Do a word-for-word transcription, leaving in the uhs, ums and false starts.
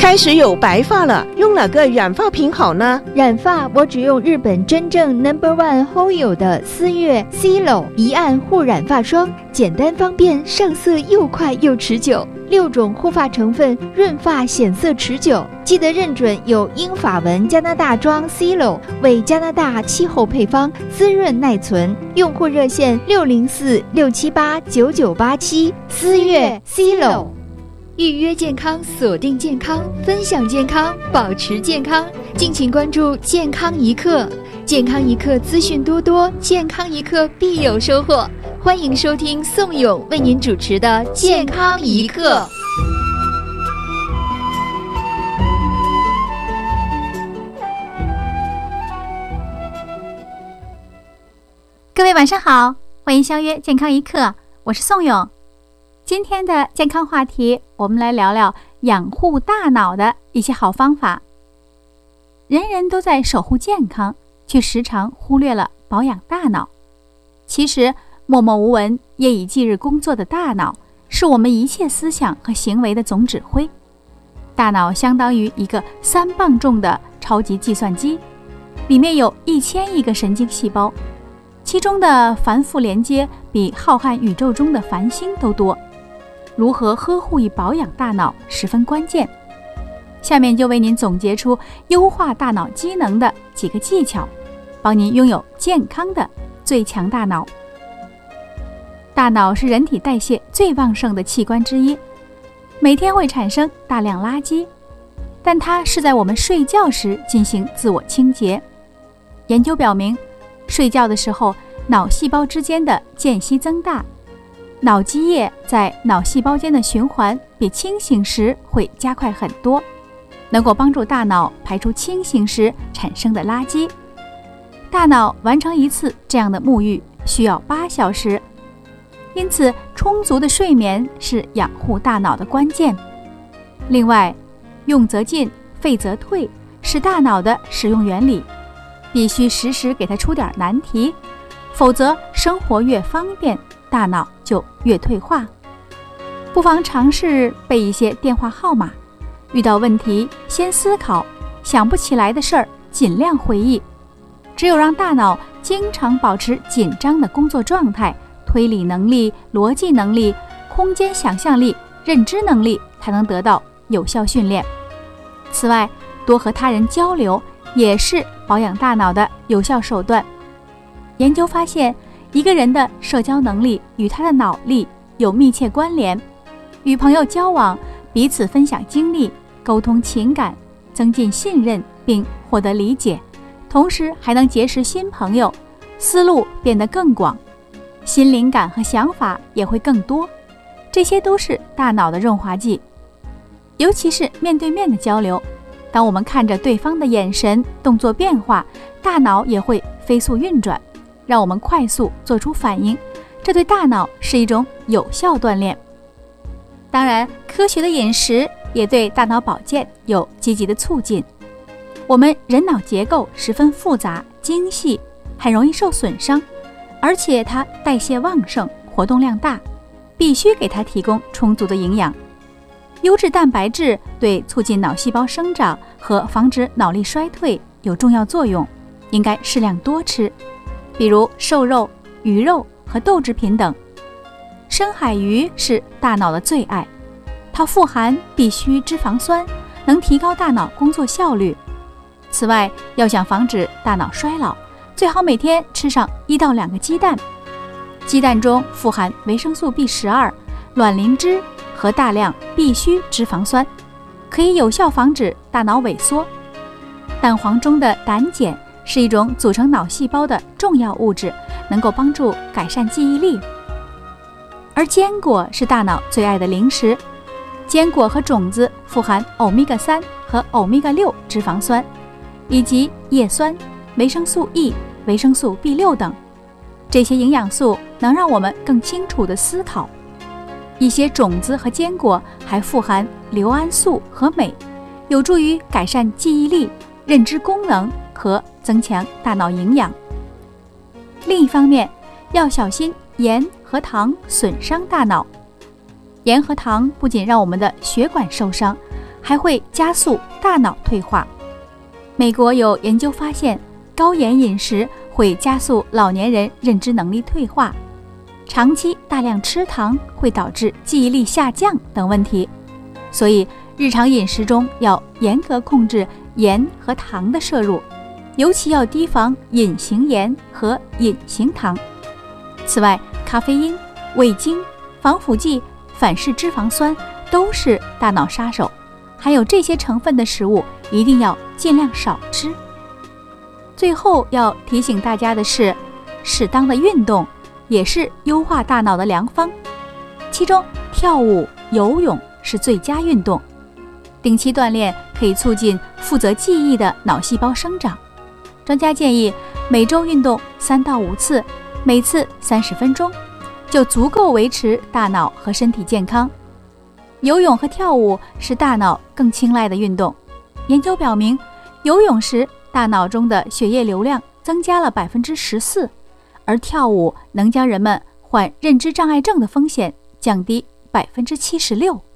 开始有白发了，用哪个染发品好呢？ 染发我只用日本真正 number one Hoyo 的思悦 C L O 一按护染发霜，简单方便，上色又快又持久。六种护发成分，润发显色持久。记得认准有英法文加拿大庄 C L O 为加拿大气候配方，滋润耐存。用户热线六零四六七八九九八七，思悦 C L O。预约健康，锁定健康，分享健康，保持健康。敬请关注健康一刻，健康一刻资讯多多，健康一刻必有收获。欢迎收听宋勇为您主持的健康一刻。 各位晚上好，欢迎相约健康一刻，我是宋勇。今天的健康话题，我们来聊聊养护大脑的一些好方法。人人都在守护健康，却时常忽略了保养大脑。其实默默无闻、夜以继日工作的大脑，是我们一切思想和行为的总指挥。大脑相当于一个三磅重的超级计算机，里面有一千亿个神经细胞，其中的繁复连接比浩瀚宇宙中的繁星都多。如何呵护与保养大脑十分关键。下面就为您总结出优化大脑机能的几个技巧，帮您拥有健康的最强大脑。大脑是人体代谢最旺盛的器官之一，每天会产生大量垃圾，但它是在我们睡觉时进行自我清洁。研究表明，睡觉的时候，脑细胞之间的间隙增大，脑积液在脑细胞间的循环比清醒时会加快很多，能够帮助大脑排出清醒时产生的垃圾。大脑完成一次这样的沐浴需要八小时，因此充足的睡眠是养护大脑的关键。另外，用则进，废则退是大脑的使用原理，必须时时给它出点难题，否则生活越方便，大脑就越退化。不妨尝试背一些电话号码，遇到问题先思考，想不起来的事儿尽量回忆。只有让大脑经常保持紧张的工作状态，推理能力、逻辑能力、空间想象力、认知能力才能得到有效训练。此外，多和他人交流也是保养大脑的有效手段。研究发现，一个人的社交能力与他的脑力有密切关联。与朋友交往，彼此分享经历，沟通情感，增进信任并获得理解，同时还能结识新朋友，思路变得更广，新灵感和想法也会更多。这些都是大脑的润滑剂。尤其是面对面的交流，当我们看着对方的眼神、动作变化，大脑也会飞速运转，让我们快速做出反应，这对大脑是一种有效锻炼。当然，科学的饮食也对大脑保健有积极的促进。我们人脑结构十分复杂精细，很容易受损伤，而且它代谢旺盛，活动量大，必须给它提供充足的营养。优质蛋白质对促进脑细胞生长和防止脑力衰退有重要作用，应该适量多吃，比如瘦肉、鱼肉和豆制品等。深海鱼是大脑的最爱，它富含必需脂肪酸，能提高大脑工作效率。此外，要想防止大脑衰老，最好每天吃上一到两个鸡蛋。鸡蛋中富含维生素 B 十二、卵磷脂和大量必需脂肪酸，可以有效防止大脑萎缩。蛋黄中的胆碱是一种组成脑细胞的重要物质，能够帮助改善记忆力。而坚果是大脑最爱的零食，坚果和种子富含欧米伽三和欧米伽六脂肪酸，以及叶酸、维生素 E、维生素 B 六等。这些营养素能让我们更清楚地思考。一些种子和坚果还富含硫胺素和镁，有助于改善记忆力、认知功能和增强大脑营养。另一方面，要小心盐和糖损伤大脑。盐和糖不仅让我们的血管受伤， 还会加速大脑退化。美国有研究发现，高盐饮食会加速老年人认知能力退化，长期大量吃糖会导致记忆力下降等问题。所以日常饮食中要严格控制盐和糖的摄入，尤其要提防隐形盐和隐形糖。此外，咖啡因、味精、防腐剂、反式脂肪酸都是大脑杀手，含有这些成分的食物一定要尽量少吃。最后要提醒大家的是，适当的运动也是优化大脑的良方，其中跳舞、游泳是最佳运动。定期锻炼可以促进负责记忆的脑细胞生长。专家建议每周运动三到五次，每次三十分钟，就足够维持大脑和身体健康。游泳和跳舞是大脑更青睐的运动。研究表明，游泳时大脑中的血液流量增加了百分之十四，而跳舞能将人们患认知障碍症的风险降低百分之七十六。